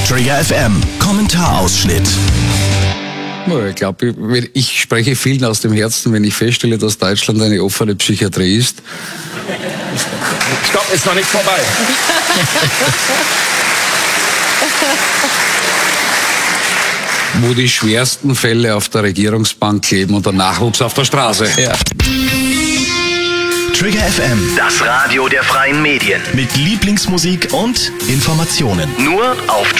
Trigger FM Kommentarausschnitt. Ich glaube, ich spreche vielen aus dem Herzen, wenn ich feststelle, dass Deutschland eine offene Psychiatrie ist. Stopp, ist noch nicht vorbei. Wo die schwersten Fälle auf der Regierungsbank kleben und der Nachwuchs auf der Straße. Ja. Trigger FM, Das Radio der freien Medien. mit Lieblingsmusik und Informationen. Nur auf